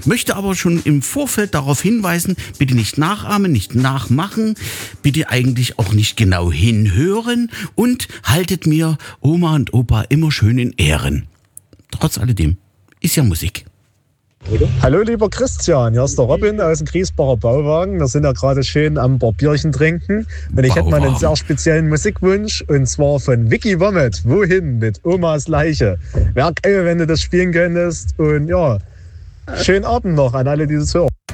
Möchte aber schon im Vorfeld darauf hinweisen, bitte nicht nachahmen, nicht nachmachen, bitte eigentlich auch nicht genau hinhören und haltet mir Oma und Opa immer schön in Ehren. Trotz alledem ist ja Musik. Hallo lieber Christian, hier ist der Robin aus dem Griesbacher Bauwagen. Wir sind ja gerade schön am Bierchen trinken und ich hätte mal einen sehr speziellen Musikwunsch und zwar von Vicky Wommet. Wohin mit Omas Leiche? Wäre geil, wenn du das spielen könntest und ja, schönen Abend noch an alle, die das hören.